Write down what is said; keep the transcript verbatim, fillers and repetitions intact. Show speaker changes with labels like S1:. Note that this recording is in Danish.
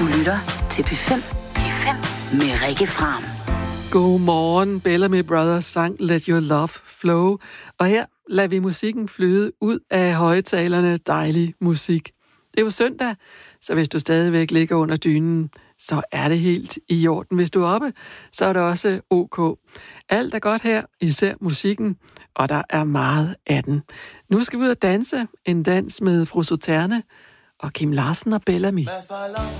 S1: Du lytter til P fem. P fem med Rikke Fram.
S2: Godmorgen, Bellamy Brothers sang Let Your Love Flow. Og her lader vi musikken flyde ud af højtalerne. Dejlig musik. Det er jo søndag, så hvis du stadigvæk ligger under dynen, så er det helt i orden. Hvis du er oppe, så er det også ok. Alt er godt her, især musikken, og der er meget af den. Nu skal vi ud og danse en dans med Fru Soterne og Kim Larsen og Bellamy.